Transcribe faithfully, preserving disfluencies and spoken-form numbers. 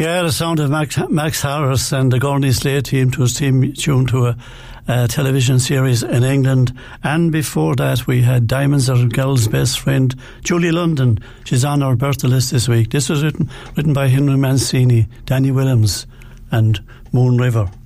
Yeah, the sound of Max, Max Harris and the Gurney Slade team to his team tuned to a, a television series in England. And before that, we had Diamonds Are a Girl's Best Friend, Julie London. She's on our birthday list this week. This was written, written by Henry Mancini, Danny Williams, and Moon River.